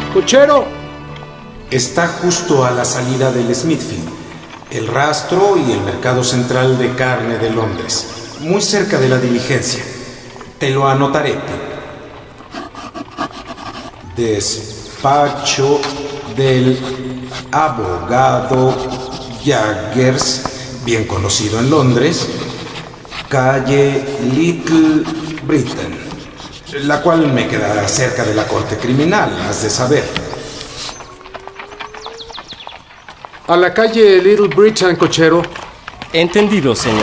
¡Cochero! Está justo a la salida del Smithfield, el rastro y el mercado central de carne de Londres, muy cerca de la diligencia. Te lo anotaré. Despacho del abogado Jaggers, bien conocido en Londres, calle Little Britain, la cual me queda cerca de la corte criminal, has de saber. A la calle Little Britain, cochero. Entendido, señor.